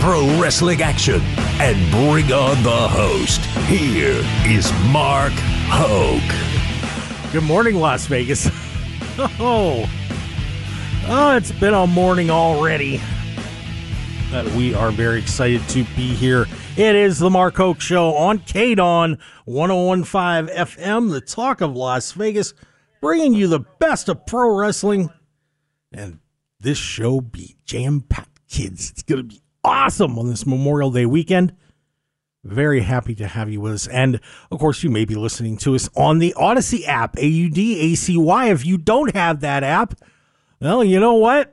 pro wrestling action and bring on the host. Here is Mark Hoke. Good morning, Las Vegas. It's been a morning already. But we are very excited to be here. It is the Mark Hoke Show on KDON 101.5 FM, the talk of Las Vegas, bringing you the best of pro wrestling. And this show be jam-packed, kids. It's going to be awesome on this Memorial Day weekend. Very happy to have you with us. And, of course, you may be listening to us on the Odyssey app, AUDACY. If you don't have that app, well, you know what?